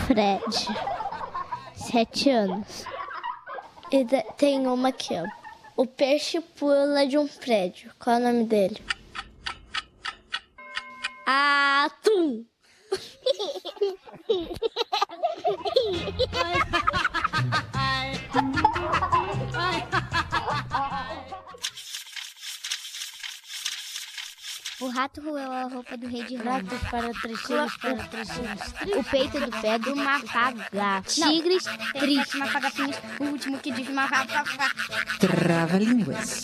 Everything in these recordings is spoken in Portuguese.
Fred, 7 anos. E tem uma aqui, ó. O peixe pula de um prédio. Qual é o nome dele? Atum! O rato roeu a roupa do rei de Roma. Ratos para trechinhos. O peito do pé do mafagá. Tigres tristes. Mafagafinhos, o último que diz mafagá. Trava-línguas.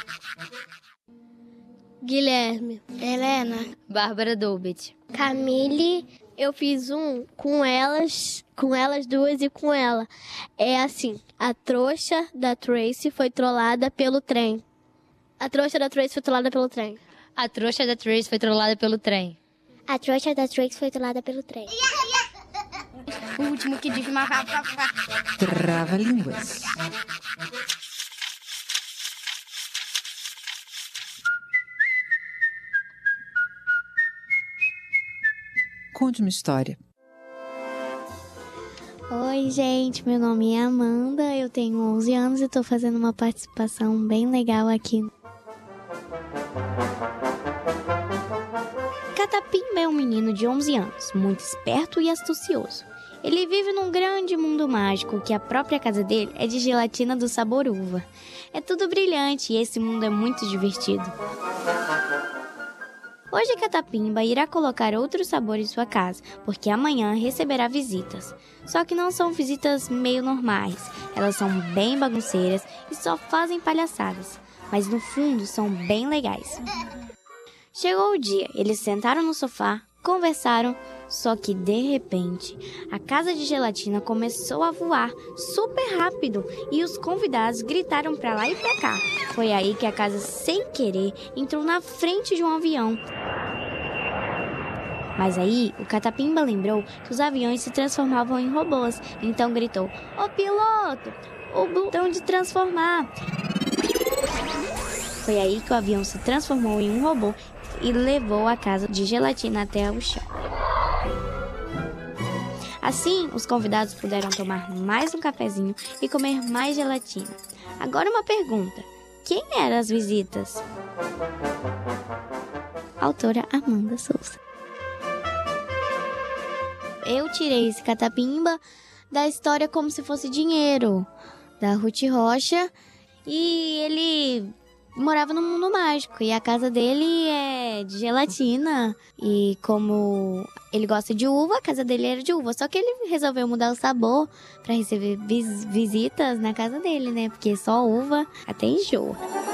Guilherme, Helena, Bárbara Doubet. Camille, eu fiz um com elas duas e com ela. É assim, a trouxa da Tracy foi trollada pelo trem. A trouxa da Tracy foi trollada pelo trem. A trouxa da Trace foi trollada pelo trem. A trouxa da Trace foi trollada pelo trem. O último que diz mafagá. Trava-línguas. Conte uma história. Oi, gente, meu nome é Amanda, eu tenho 11 anos e estou fazendo uma participação bem legal aqui. Catapimba é um menino de 11 anos, muito esperto e astucioso. Ele vive num grande mundo mágico que a própria casa dele é de gelatina do sabor uva. É tudo brilhante e esse mundo é muito divertido. Hoje Catapimba irá colocar outro sabor em sua casa, porque amanhã receberá visitas. Só que não são visitas meio normais, elas são bem bagunceiras e só fazem palhaçadas, mas no fundo são bem legais. Chegou o dia, eles sentaram no sofá, conversaram, só que de repente a casa de gelatina começou a voar super rápido e os convidados gritaram pra lá e pra cá. Foi aí que a casa, sem querer, entrou na frente de um avião. Mas aí o Catapimba lembrou que os aviões se transformavam em robôs, então gritou: "Ô piloto, o botão de transformar!" Foi aí que o avião se transformou em um robô e levou a casa de gelatina até o chão. Assim, os convidados puderam tomar mais um cafezinho e comer mais gelatina. Agora uma pergunta: quem eram as visitas? Autora Amanda Souza. Eu tirei esse Catapimba da história como se fosse dinheiro, da Ruth Rocha, e ele morava no mundo mágico, e a casa dele é de gelatina, e como ele gosta de uva, a casa dele era de uva, só que ele resolveu mudar o sabor para receber visitas na casa dele, né, porque só uva até enjoa.